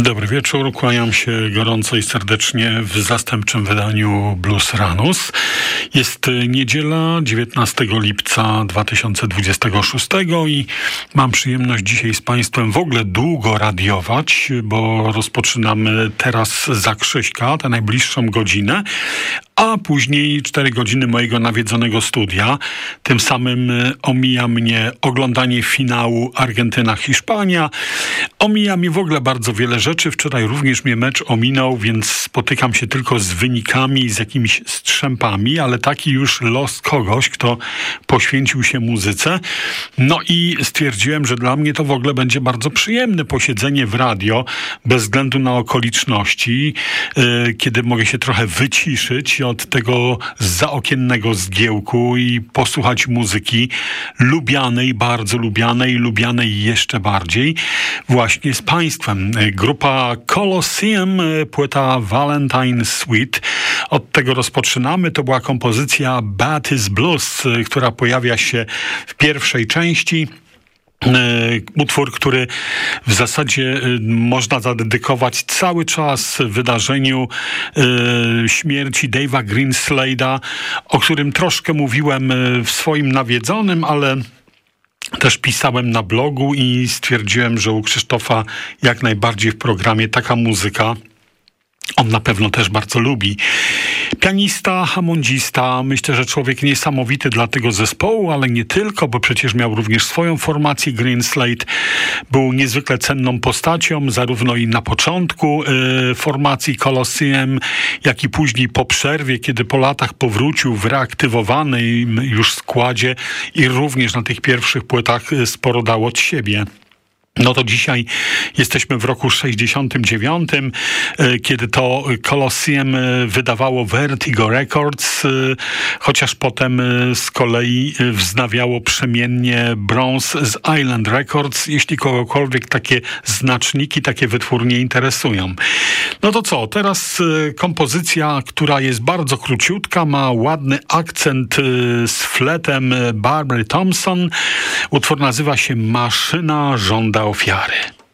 Dobry wieczór, kłaniam się gorąco i serdecznie w zastępczym wydaniu Blues Ranus. Jest niedziela, 19 lipca 2026 i mam przyjemność dzisiaj z Państwem w ogóle długo radiować, bo rozpoczynamy teraz za Krzyśka, tę najbliższą godzinę, a później 4 godziny mojego nawiedzonego studia. Tym samym omija mnie oglądanie finału Argentyna-Hiszpania. Omija mi w ogóle bardzo wiele rzeczy. Wczoraj również mnie mecz ominął, więc spotykam się tylko z wynikami, z jakimiś strzępami, ale taki już los kogoś, kto poświęcił się muzyce. No i stwierdziłem, że dla mnie to w ogóle będzie bardzo przyjemne posiedzenie w radio, bez względu na okoliczności, kiedy mogę się trochę wyciszyć od tego zaokiennego zgiełku i posłuchać muzyki lubianej, bardzo lubianej jeszcze bardziej właśnie z Państwem. Grupa Colosseum, płyta Valentine Suite. Od tego rozpoczynamy. To była kompozycja Bad is Blues, która pojawia się w pierwszej części. Utwór, który w zasadzie można zadedykować cały czas wydarzeniu śmierci Dave'a Greenslade'a, o którym troszkę mówiłem w swoim nawiedzonym, ale też pisałem na blogu i stwierdziłem, że u Krzysztofa jak najbardziej w programie taka muzyka on na pewno też bardzo lubi. Pianista, hamondzista, myślę, że człowiek niesamowity dla tego zespołu, ale nie tylko, bo przecież miał również swoją formację. Greenslade był niezwykle cenną postacią, zarówno i na początku formacji Colosseum, jak i później po przerwie, kiedy po latach powrócił w reaktywowanym już składzie i również na tych pierwszych płytach sporo dał od siebie. No to dzisiaj jesteśmy w roku 69, kiedy to Colosseum wydawało Vertigo Records, chociaż potem z kolei wznawiało przemiennie Bronze z Island Records, jeśli kogokolwiek takie znaczniki, takie wytwórnie interesują. No to co, teraz kompozycja, która jest bardzo króciutka, ma ładny akcent z fletem Barbary Thompson. Utwór nazywa się Maszyna żąda ofiary.